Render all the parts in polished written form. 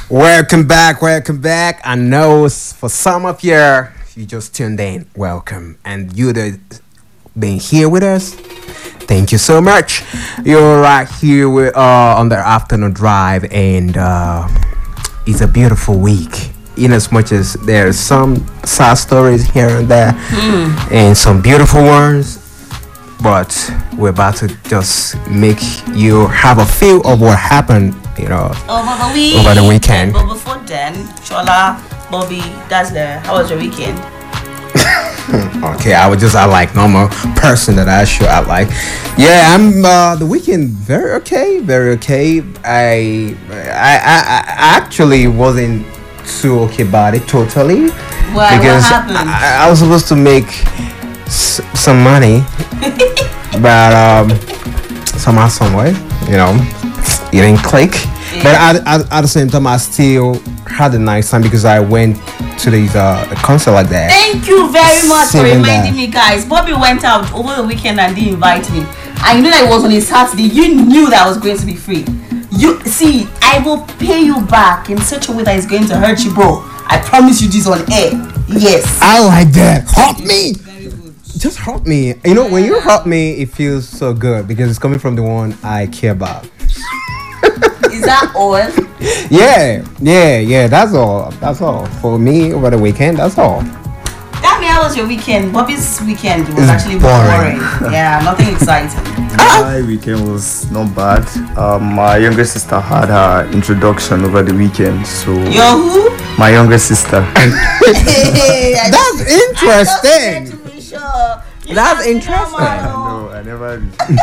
Welcome back, welcome back. I know for some of you just tuned in, welcome. And you that been here with us, thank you so much. You're right here with, on the afternoon drive, and it's a beautiful week. In as much as there's some sad stories here and there, and some beautiful ones, but we're about to just make you have a feel of what happened, over the weekend. But before then, Shola, Bobby, Dazzler, how was your weekend? Okay, I would just act like normal person that I should act like. Yeah, I'm the weekend very okay, very okay. I actually wasn't too okay about it totally. Why? Because What happened? I was supposed to make some money, but somehow, some way, it didn't click. Yeah. But at the same time, I still had a nice time because I went to these concert like that. Thank you very much for Singing reminding that. me, guys. Bobby went out over the weekend and didn't invite me. I knew that it was on a Saturday. You knew that I was going to be free. You see, I will pay you back in such a way that it's going to hurt you, bro. I promise you this on air. Yes. I like that. Hurt me. Very good. Just hurt me. When you hurt me, it feels so good because it's coming from the one I care about. Is that all? Yeah. That's all for me over the weekend. That's all. Tell me, how was your weekend? Bobby's weekend was It's actually boring. boring. Yeah, nothing exciting. My weekend was not bad. My younger sister had her introduction over the weekend, so Yo, who? my younger sister. Hey, That's interesting. That's interesting. No, I never.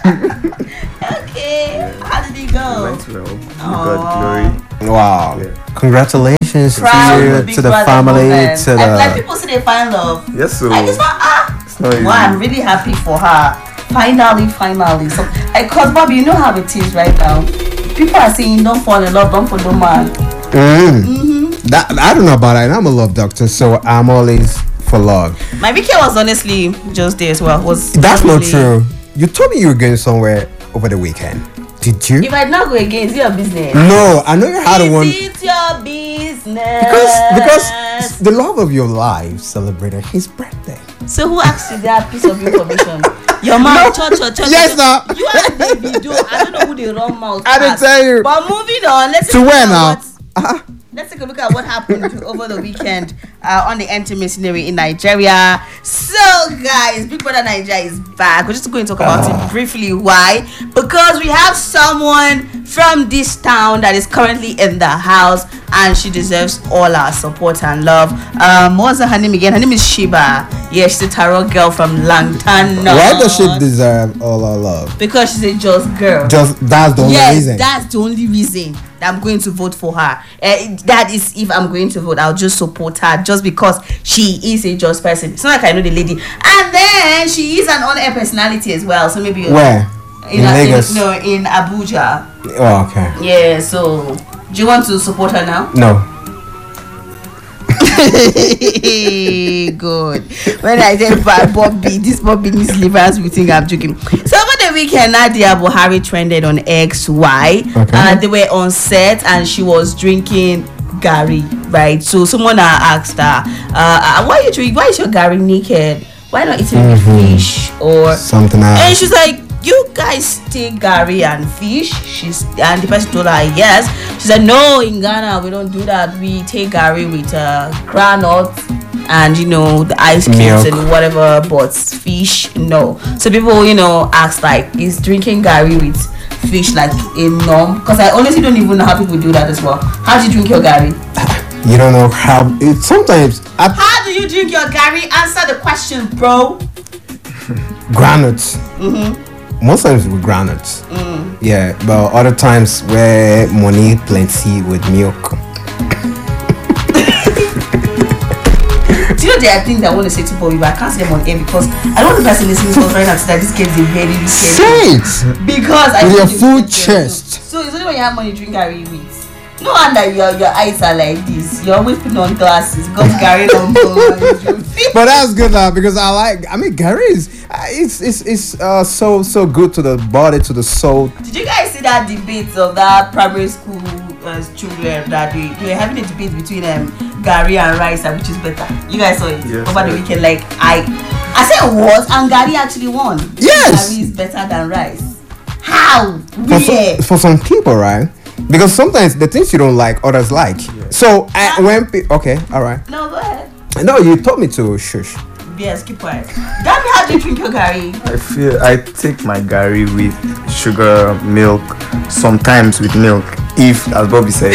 Okay, how did it It go? went well. Give God Wow. Yeah. Congratulations Proud to Big you, to the Brother family, moment. to I'm like the. people say they find love. glory. Yes, so I just not it's not easy. Well, I'm really happy for her. Finally. So, cause Bobby, you know how it is right now. People are saying don't fall in love, don't follow man. That I don't know about it. I'm a love doctor, so I'm always for love. My weekend was honestly just there as well. That's not really- true. You told me you were going somewhere over the weekend. Did you? If I not go again, it's your business. No, I know you had a one. Is it your business? Because the love of your life celebrated his birthday. So who asked you that piece of information? Your man, church. Yes, sir. You and Davido. I don't know who they run mouth. I didn't past. tell you. But moving on, let's To take a where look now? at let's take a look at what happened over the weekend on the NT scenery in Nigeria. So, guys, Big Brother Nigeria is back. We're just going to talk about it briefly. Why? Because we have someone from this town that is currently in the house, and she deserves all our support and love. What's her name again? Her name is Shiba. Yeah, she's a tarot girl from Langton. Why does she deserve all our love? Because she's a just girl. Just that's the only Yes, reason. that's the only reason that I'm going to vote for her. That is, if I'm going to vote, I'll just support her just because she is a just person. It's not like I know the lady, and then she is an on-air personality as well. So maybe Where? In Lagos? No, in Abuja. Oh, okay. Yeah. So, do you want to support her now? No. Good. When I say Bobby, this Bobby needs livers, we think I'm joking. So over the weekend, Nadia Buhari trended on X. Why? Okay. They were on set and she was drinking Gary, right? So someone asked her, why you drink? Why is your Gary naked? Why not eating with fish or Something else. And she's like, you guys take Gary and fish? And the person told her yes. She said, no, in Ghana we don't do that. We take Gary with granite and the ice cubes Milk. and whatever, but fish no. So people ask like, is drinking Gary with fish like a norm? Because I honestly don't even know how people do that as well. How do you drink your Gary? You don't know how. Sometimes How do you drink your Gary? Answer the question, bro. granules. Most times with granules. Yeah, but other times where money plenty with milk. Do you know there are things I want to say to Bobby, but I can't say them on air because I don't want the person listening to us right now to that this kid is a very wicked. Say it Because I with your think it's full wicked. chest. So it's only when you have money you drink Gary with. No wonder your eyes are like this. You're always putting on glasses. Got Gary on board. But that's good now because I mean Gary is it's so good to the body, to the soul. Did you guys see that debate of that primary school children that they were having a debate between Gary and rice, and which is better. You guys saw it over the weekend. Like I said what, and Gary actually won. Yes, Gary is better than rice. How? For some people, right? Because sometimes the things you don't like, others like. Yeah. So okay, all right. No, go ahead. No, you told me to shush. Yes, keep quiet. Gary, how do you drink your Gary? I take my Gary with sugar, milk, sometimes with milk. If, as Bobby said,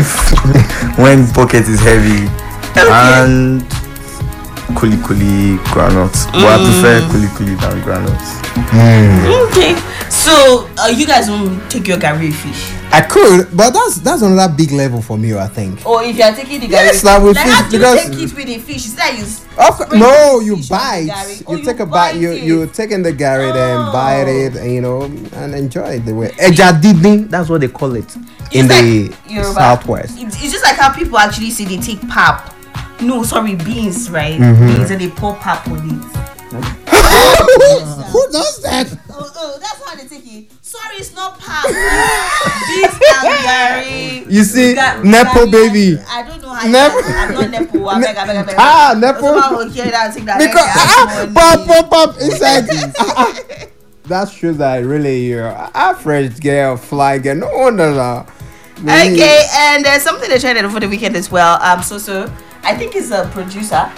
when pocket is heavy, and kuli granules. But I prefer kuli than granules. Okay, so you guys won't take your Gary with fish? I could, but that's another big level for me, I think. Or if you are taking the Gary, yes, that with fish, how do you take it with the fish? Is that you bite. You take a bite. You taking the Gary, then bite it, and enjoy it the way. Ejadidin, that's what they call it in the southwest. It's just like how people actually say they take pap. No, sorry, beans, right? Beans, and they pour pap on it. Who does that? Oh, that's how they take it. Sorry, it's not pap. Beans and Gary. You see, Nepo baby. I don't know how. I'm not Nepo. I beg. Nepo. Someone will hear that and think that. Because pop. It's like that shows that really you're a fresh girl, fly girl. No wonder that. Okay, and there's something they tried over the weekend as well. So I think he's a producer.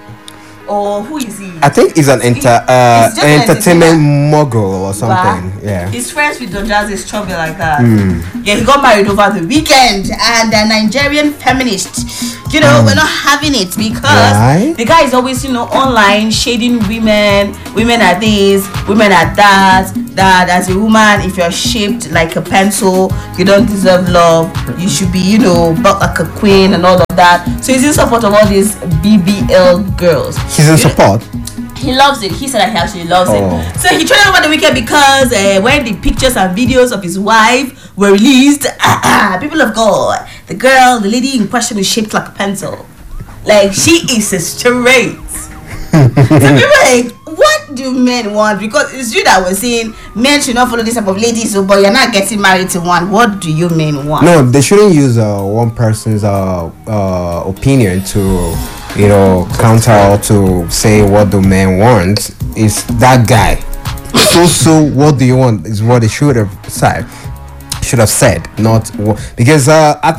Or who is he? I think he's an entertainment mogul or something. But yeah. He's friends with Don Jazzy's chubby like that. Yeah, he got married over the weekend, and the Nigerian feminist, we're not having it because the guy is always, online shading women. Women are this, women are that. That as a woman, if you're shaped like a pencil, you don't deserve love. You should be, built like a queen and all of that. So he's in support of all these BBL girls. He's in support. He loves it. He said that he actually loves it. So he tried over the weekend because when the pictures and videos of his wife were released, people of God, the lady in question is shaped like a pencil. Like, she is a straight. So people are like, what do men want? Because it's you that was saying men should not follow this type of ladies, but you're not getting married to one. What do you men want? No, they shouldn't use one person's opinion to counter or to say what do men want. Is that guy. So what do you want is what they should have said, not because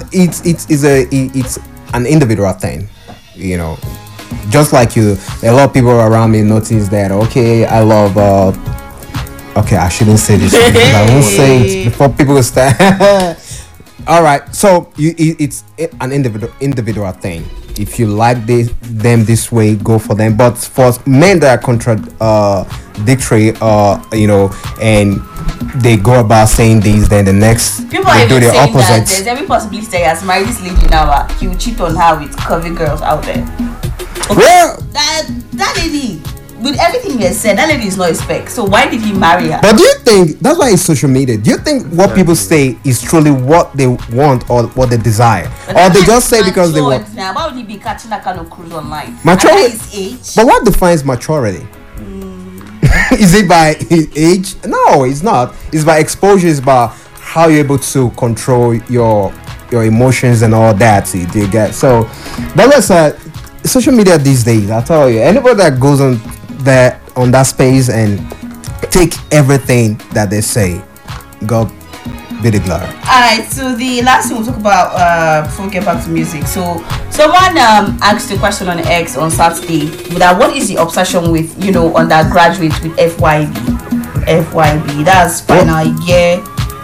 it's an individual thing, just like you. A lot of people around me notice that. Okay, I love okay, I shouldn't say this because I won't say it before people start. All right, so it's an individual thing. If you like them this way, go for them. But for men that are contradictory, and they go about saying these, then the next people they are do even the saying opposite. that there's every possibility that he has married this lady now. He will cheat on her with curvy girls out there. Okay. Well, that lady, with everything he has said, that lady is not a spec. So why did he marry her? But do you think that's why it's social media? Do you think what people say is truly what they want or what they desire, or they just say because they want? Now, why would he be catching that kind of cruise online? Maturity. His age. But what defines maturity? Is it by his age? No, it's not. It's by exposure. It's by how you're able to control your emotions and all that. See, do you get? So, but let's social media these days. I tell you, anybody that goes on that space and take everything that they say, God be the glory. Alright, so the last thing we'll talk about before we get back to music. So someone asked a question on X on Saturday that what is the obsession with undergraduates with FYB? That's final year.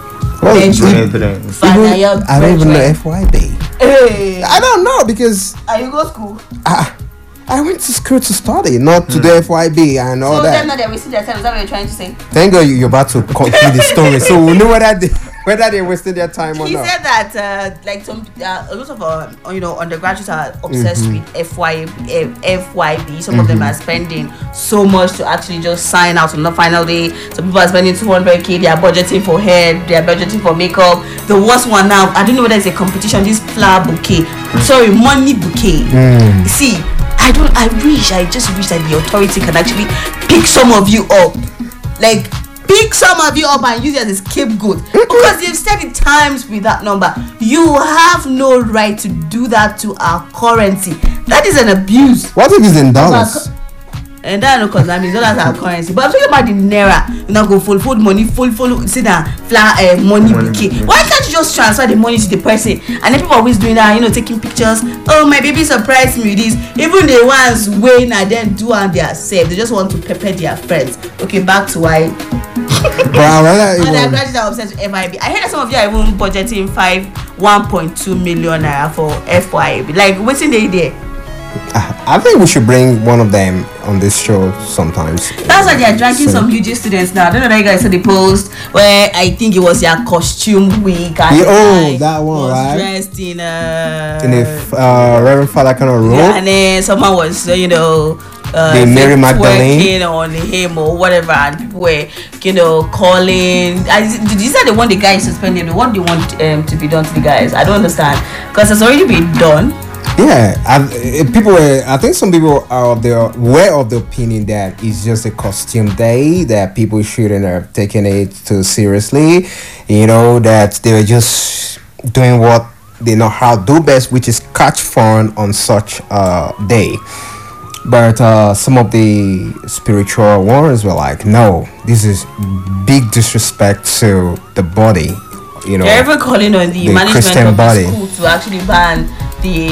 Final year. I don't even know FYB. Hey. I don't know because you go to school. I went to school to study, not to do FYB and all that. So they're not wasting their time. Is that what you're trying to say? Thank God you're about to complete the story, so we'll know whether they wasted their time or not. He said that a lot of undergraduates are obsessed with FYB. Some of them are spending so much to actually just sign out on the final day. Some people are spending 200k. They are budgeting for hair. They are budgeting for makeup. The worst one now, I don't know whether it's a competition. This flower bouquet, money bouquet. See, I just wish that the authority can actually pick some of you up. Like, pick some of you up and use it as a scapegoat because you've said it times with that number. You have no right to do that to our currency. That is an abuse. What if it's in dollars? And that no cause I mean dollars are currency. But I'm talking about the naira. You know, go full money, full sit down, money BK. Why can't you just transfer the money to the person? And then people always doing that, you know, taking pictures. Oh, my baby surprised me with this. Even the ones weighing and then do and they are safe. They just want to pepper their friends. Okay, back to why. Bro, and their graduates are obsessed with FYB. I heard that some of you are even budgeting 1.2 million naira for FYB. Like, what's in the idea? I think we should bring one of them on this show sometimes. That's why they are dragging some UG students now. I don't know that you guys saw the post where I think it was their costume week and that one, was right? dressed in a Reverend Father kind of robe. Yeah, and then someone was the Mary Magdalene on him or whatever, and people were calling. These are the one the guy is suspended. What do you want to be done to the guys? I don't understand because it's already been done. Yeah, I think some people were of the opinion that it's just a costume day, that people shouldn't have taken it too seriously, that they were just doing what they know how to do best, which is catch fun on such a day. But some of the spiritual ones were like, no, this is big disrespect to the body. They're even calling on the management Christian of body. the school to actually ban the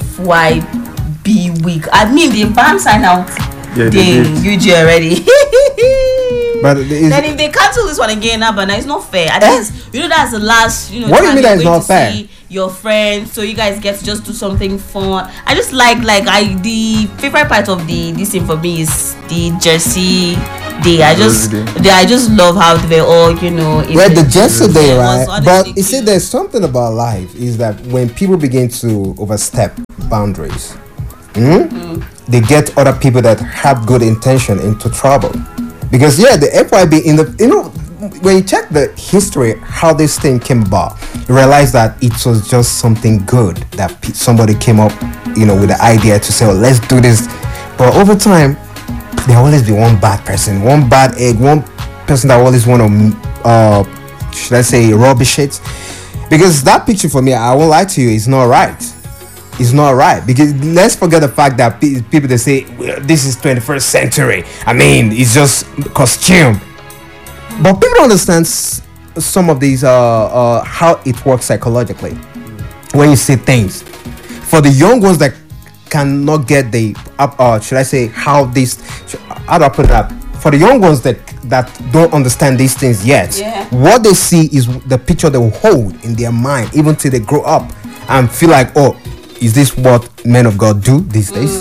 FYB week. I mean, they ban sign out the UG already. But then if they cancel this one again, but it's not fair. At least that's the last. What do you mean that is not fair? See your friends, so you guys get to just do something fun. I just the favorite part of this thing for me is the jersey day. I just love how they all the jersey day, right? But you see, there's something about life is that when people begin to overstep boundaries, they get other people that have good intention into trouble. Because the FYB when you check the history how this thing came about, you realize that it was just something good that somebody came up with the idea to say, oh, let's do this. But over time there always be one bad person, one bad egg, one person that always want to should I say rubbish it. Because that picture for me, I won't lie to you, is not right. It's not right, because let's forget the fact that people they say, well, this is 21st century. I mean, it's just costume. But people don't understand some of these how it works psychologically when you see things. For the young ones that cannot get the should I say how do I put it up? For the young ones that don't understand these things yet, what they see is the picture they will hold in their mind even till they grow up and feel like, oh, is this what men of God do these days?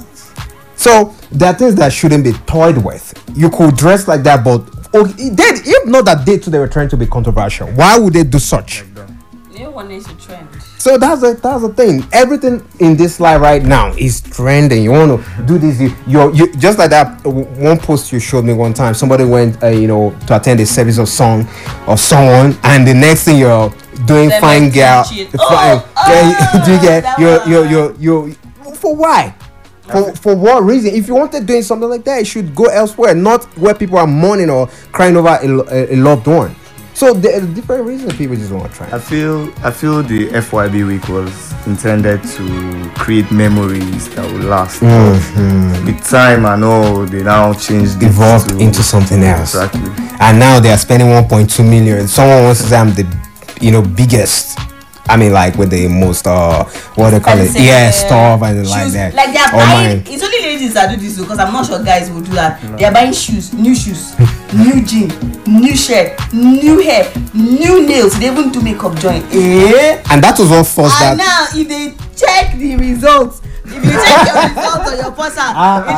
So there are things that shouldn't be toyed with. You could dress like that, but if not that they too, they were trying to be controversial. Why would they do such? They want it to trend. So that's the thing. Everything in this life right now is trending. You want to do this. You just like that one post you showed me one time. Somebody went to attend a service of song or someone, and the next thing you're doing fine girl. Do you get you for why? For what reason? If you wanted doing something like that, you should go elsewhere, not where people are mourning or crying over a loved one. So there are different reasons people just want to try. I feel the FYB week was intended to create memories that will last. With time and all, they now changed, evolved into something else. Exactly. And now they are spending 1.2 million. Someone wants to say I'm the biggest. I mean, like with the most what they call it, stuff and shoes, like that. Like they are buying. It's only ladies that do this because I'm not sure guys will do that. They are buying shoes, new jean, new shirt, new hair, new nails. They even do makeup joint. And that was what forced that. And now, if they check the results, if you check your results on your person,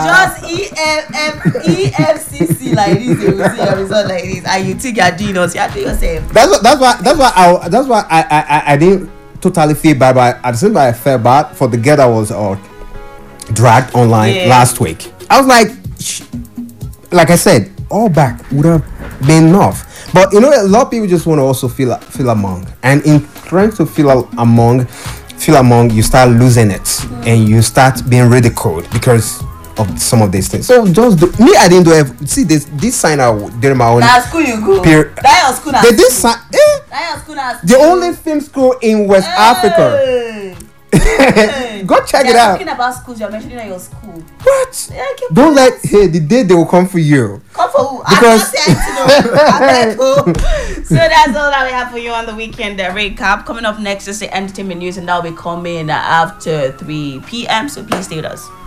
it's just EFCC like this. They will see your result like this, and you think you're doing us. You're doing yourself. That's why I didn't totally feel bad, but at the same time I felt bad for the girl that was dragged online last week. I was like I said, all back would have been enough. But a lot of people just want to also feel among, and in trying to feel among, you start losing it, and you start being ridiculed because of some of these things. So just me, I didn't do it. See this sign out during my own. That school you go. Period. That your school. They did sign. That your school. The only film school in West Africa. Go check it out. Talking about schools, you're mentioning at your school. What? Yeah, Don't let the day they will come for you. Come for who? Because so that's all that we have for you on the weekend recap. Coming up next is the entertainment news, and that'll be coming after 3 p.m. So please stay with us.